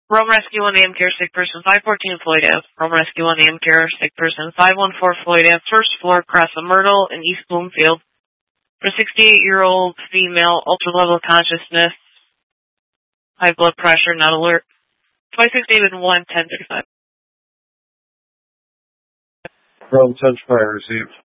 Rome Rescue 1 AM Care, sick person 514 Floyd Ave. Rome Rescue 1 AM Care, sick person 514 Floyd Ave, first floor, Casa Myrtle in East Bloomfield. For 68-year-old female, ultra-level consciousness, high blood pressure, not alert. 26 David 1, 1035. Rome 10 fire received.